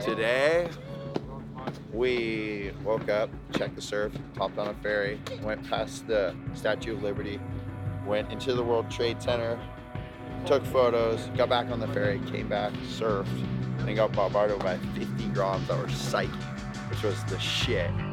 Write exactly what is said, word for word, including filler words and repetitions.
Today, we woke up, checked the surf, hopped on a ferry, went past the Statue of Liberty, went into the World Trade Center, took photos, got back on the ferry, came back, surfed, and got bombarded by fifty groms that were psychic, which was the shit.